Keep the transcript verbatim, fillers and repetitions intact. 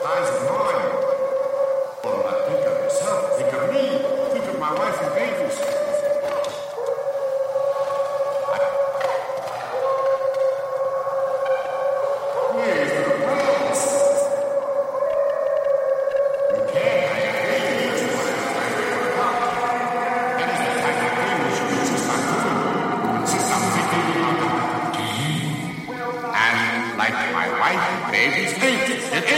eyes of mine. Well, uh, think of yourself. Think of me. Think of my wife and babies. Where's the plans? You can't have babies. That is the type of thing you should insist on doing. You insist on thinking about them. And like my wife and babies think, it is.